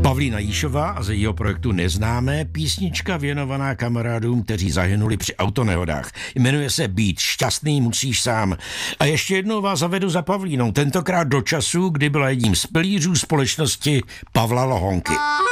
Pavlína Jíšová a z jejího projektu Neznámé, písnička věnovaná kamarádům, kteří zahynuli při autonehodách. Jmenuje se Být šťastný musíš sám. A ještě jednou vás zavedu za Pavlínou, tentokrát do času, kdy byla jedním z pilířů společnosti Pavla Lohonky.